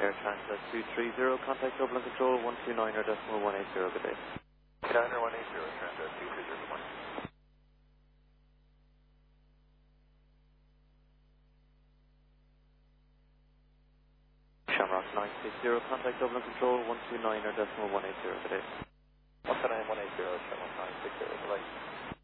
Air Transat 230, contact Dublin Control 129.180, good day. 180, Transat 230, good morning. Shamrock 960, contact Dublin Control 129.180, good day. 129.180, Shamrock 960, good day.